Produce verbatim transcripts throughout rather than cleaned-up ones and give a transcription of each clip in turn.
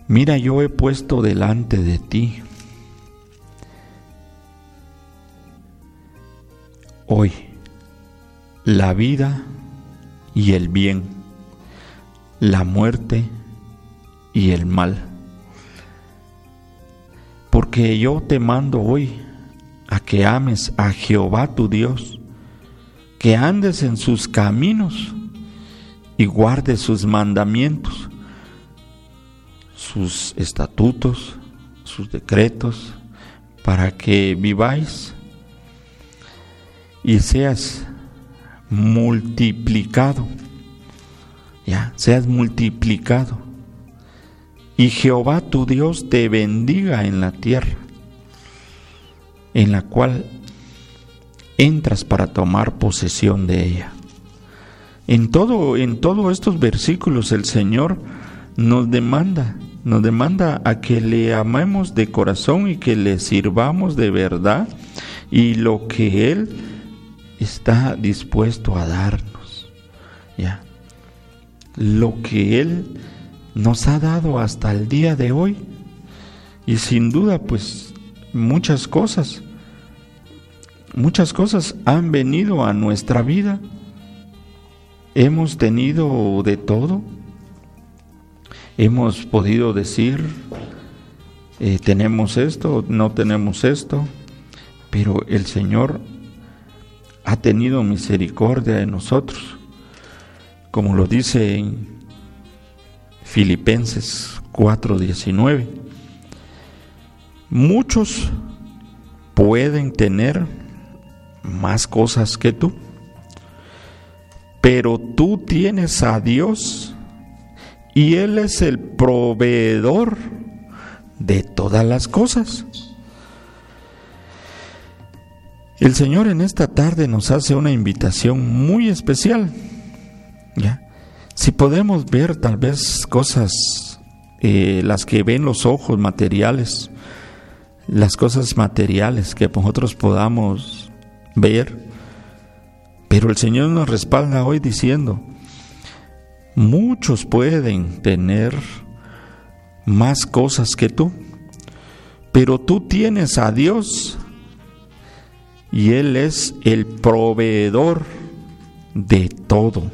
Mira, yo he puesto delante de ti hoy la vida y el bien, la muerte y el mal. Porque yo te mando hoy a que ames a Jehová tu Dios, que andes en sus caminos y guardes sus mandamientos, sus estatutos, sus decretos, para que viváis y seas multiplicado, ya, seas multiplicado, y Jehová tu Dios te bendiga en la tierra en la cual entras para tomar posesión de ella. En todo, en todos estos versículos el Señor nos demanda, nos demanda a que le amemos de corazón y que le sirvamos de verdad, y lo que Él está dispuesto a darnos, ya, lo que Él nos ha dado hasta el día de hoy. Y sin duda, pues muchas cosas, muchas cosas han venido a nuestra vida. Hemos tenido de todo. Hemos podido decir, eh, tenemos esto, no tenemos esto, pero el Señor ha tenido misericordia de nosotros, como lo dice en Filipenses cuatro diecinueve. Muchos pueden tener más cosas que tú, pero tú tienes a Dios y Él es el proveedor de todas las cosas. El Señor en esta tarde nos hace una invitación muy especial, ¿ya? Si podemos ver tal vez cosas, eh, las que ven los ojos materiales, las cosas materiales que nosotros podamos ver, pero el Señor nos respalda hoy diciendo, muchos pueden tener más cosas que tú, pero tú tienes a Dios y Él es el proveedor de todo.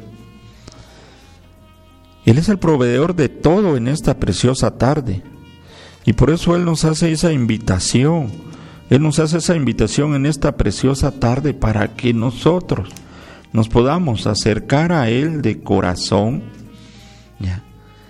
Él es el proveedor de todo en esta preciosa tarde. Y por eso Él nos hace esa invitación. Él nos hace esa invitación en esta preciosa tarde para que nosotros nos podamos acercar a Él de corazón, ¿ya?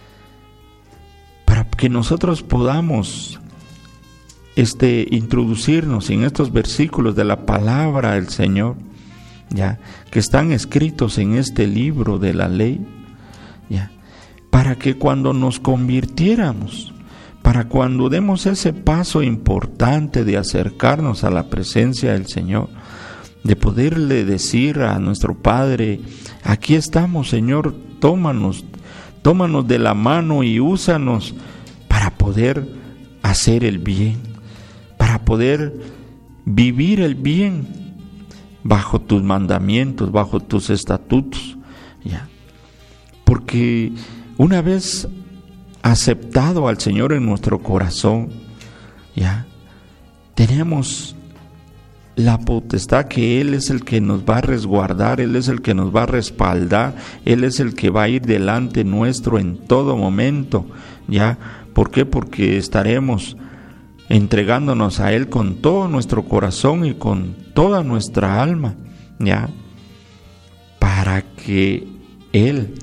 Para que nosotros podamos este, introducirnos en estos versículos de la palabra del Señor, ¿ya? Que están escritos en este libro de la ley, ¿ya? Para que cuando nos convirtiéramos, para cuando demos ese paso importante de acercarnos a la presencia del Señor, de poderle decir a nuestro Padre, aquí estamos, Señor, tómanos, tómanos de la mano y úsanos para poder hacer el bien, para poder vivir el bien bajo tus mandamientos, bajo tus estatutos, ¿ya? Porque una vez aceptado al Señor en nuestro corazón, ya tenemos la potestad que Él es el que nos va a resguardar, Él es el que nos va a respaldar, Él es el que va a ir delante nuestro en todo momento, ya. ¿Por qué? Porque estaremos entregándonos a Él con todo nuestro corazón y con toda nuestra alma, ya, para que Él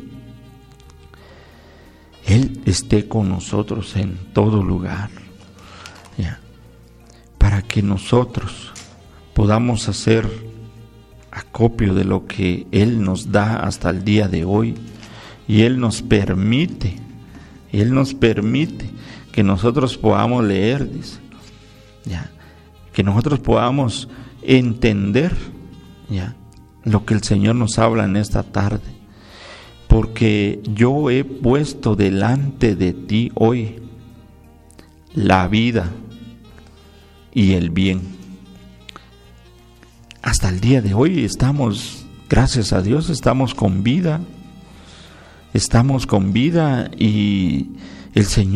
Él esté con nosotros en todo lugar, ¿ya? Para que nosotros podamos hacer acopio de lo que Él nos da hasta el día de hoy, y Él nos permite, Él nos permite que nosotros podamos leer, dice, ¿ya? Que nosotros podamos entender, ¿ya?, lo que el Señor nos habla en esta tarde. Porque yo he puesto delante de ti hoy la vida y el bien. Hasta el día de hoy estamos, gracias a Dios, estamos con vida. Estamos con vida y el Señor